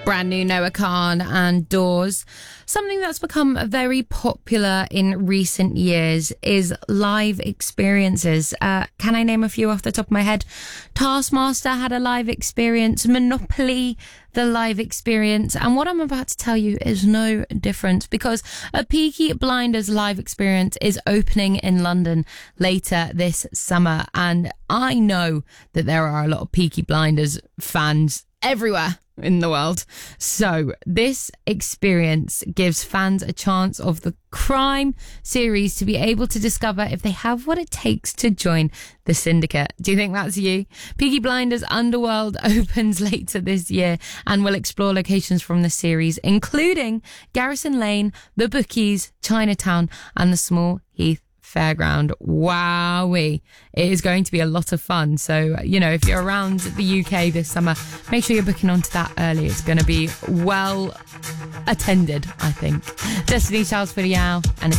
Brand new Noah Khan and Doors. Something that's become very popular in recent years is live experiences. Can I name a few off the top of my head? Taskmaster had a live experience, Monopoly, the live experience, and what I'm about to tell you is no different because a Peaky Blinders live experience is opening in London later this summer, and I know that there are a lot of Peaky Blinders fans everywhere in the world. So this experience gives fans a chance of the crime series to be able to discover if they have what it takes to join the syndicate. Do you think that's you? Peaky Blinders Underworld opens later this year and will explore locations from the series, including Garrison Lane, the Bookies, Chinatown, and the Small Heath Fairground. Wowee. It is going to be a lot of fun. So, if you're around the UK this summer, make sure you're booking onto that early. It's going to be well attended, I think. Destiny Child's for the Owl, and